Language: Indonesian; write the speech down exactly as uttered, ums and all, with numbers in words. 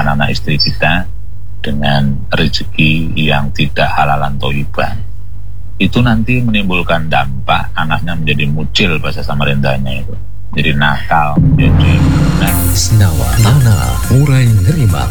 anak istri kita dengan rezeki yang tidak halalan thayyibah, itu nanti menimbulkan dampak anaknya menjadi mucil bahasa Samarindanya itu, jadi nakal, jadi nah. Senawa, Nana, Murai Nerima.